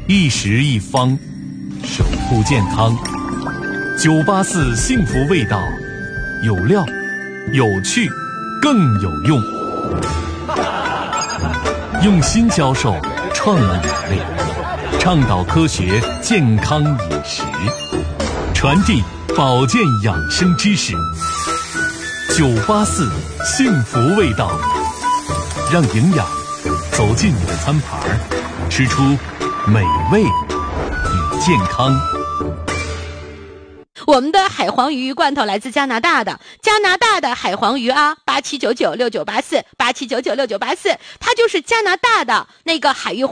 一食一方，守护健康。984幸福味道，有料、有趣、更有用。用心教授创意演练，倡导科学健康饮食，传递保健养生知识。984幸福味道，让营养走进你的餐盘，吃出美味与健康。 我们的海黄鱼罐头来自加拿大的海黄鱼啊，87996984，87996984，它就是加拿大的那个海域